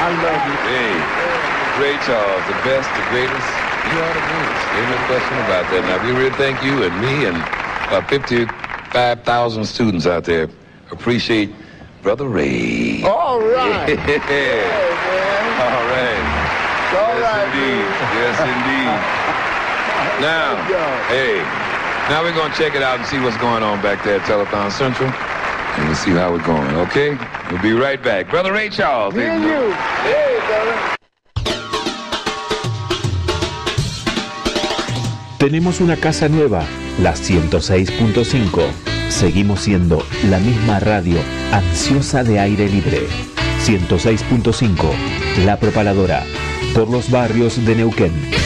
I love you. Hey, Ray Charles, the best, the greatest. You are the greatest. Ain't no question about that. Now, we really thank you and me and about 55,000 students out there appreciate Brother Ray. All right. Yeah. Hey, man. All right. All Yes, right, indeed. Yes, indeed. Now, hey, now we're going to check it out and see what's going on back there at Telethon Central. And we'll see how we're going, okay? We'll be right back. Brother Ray Charles. Me and you. Hey, brother. Tenemos una casa nueva, la 106.5. Seguimos siendo la misma radio ansiosa de aire libre. 106.5, La Propaladora, por los barrios de Neuquén.